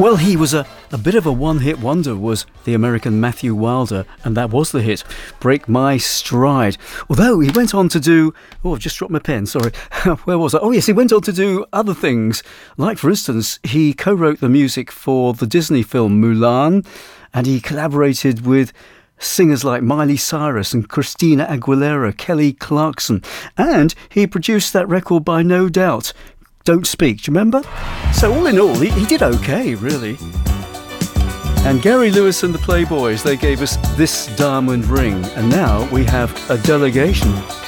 Well, he was a bit of a one-hit wonder, was the American Matthew Wilder, and that was the hit, Break My Stride. Although he went on to do... Oh, I've just dropped my pen, sorry. Where was I? Oh, yes, he went on to do other things. Like, for instance, he co-wrote the music for the Disney film Mulan, and he collaborated with singers like Miley Cyrus and Christina Aguilera, Kelly Clarkson, and he produced that record by No Doubt, Don't Speak, do you remember? So all in all, he did okay, really. And Gary Lewis and the Playboys, they gave us This Diamond Ring, and now we have A Delegation.